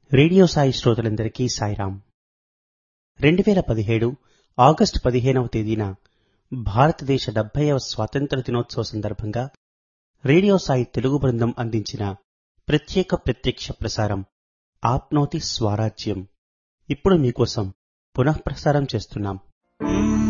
Radio Sai శ్రోతలందరికీ Sairam. 2017 August 15వ తేదీన భారతదేశ 70వ స్వాతంత్ర్య దినోత్సవ సందర్భంగా రేడియో సాయి తెలుగు బృందం అందించిన ప్రత్యక్ష ప్రసారం ఆప్నోతి స్వరాజ్యం ఇప్పుడు మీకోసం పునఃప్రసారం చేస్తున్నాం.